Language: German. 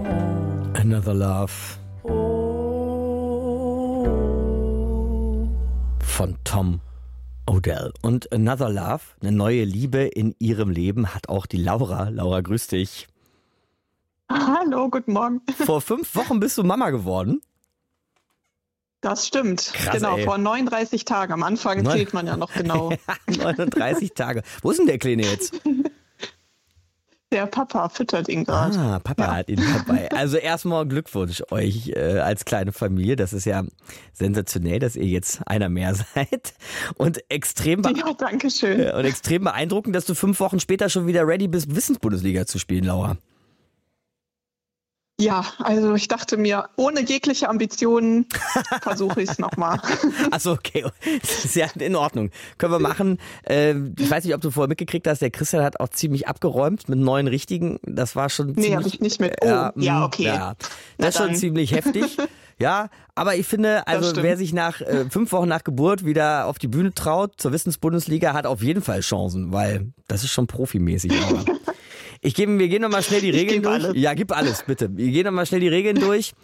Another Love von Tom Odell. Und Another Love, eine neue Liebe in ihrem Leben, hat auch die Laura. Laura, grüß dich. Hallo, guten Morgen. Vor 5 Wochen bist du Mama geworden. Das stimmt. Krass, genau, ey. vor 39 Tagen. Am Anfang zählt man ja noch genau. 39 Tage. Wo ist denn der Kleine jetzt? Der Papa füttert ihn gerade. Ah, Papa hat ihn dabei. Also erstmal Glückwunsch euch als kleine Familie. Das ist ja sensationell, dass ihr jetzt einer mehr seid. Und extrem, Ja, danke schön. und extrem beeindruckend, dass du 5 Wochen später schon wieder ready bist, Wissensbundesliga zu spielen, Laura. Ja, also ich dachte mir, ohne jegliche Ambitionen versuche ich es nochmal. Achso, okay. Das ist ja in Ordnung. Können wir machen. Ich weiß nicht, ob du vorher mitgekriegt hast, der Christian hat auch ziemlich abgeräumt mit 9 Richtigen. Das war schon ziemlich... Nee, habe ich nicht mit. Oh, ja, okay. Ja, Na das ist schon dann. ziemlich heftig. Ja, aber ich finde, also stimmt. wer sich nach 5 Wochen nach Geburt wieder auf die Bühne traut, zur Wissensbundesliga, hat auf jeden Fall Chancen, weil das ist schon profimäßig. Aber wir gehen nochmal schnell die Regeln gebe durch. alles. Ja, gib alles, bitte. Wir gehen nochmal schnell die Regeln durch.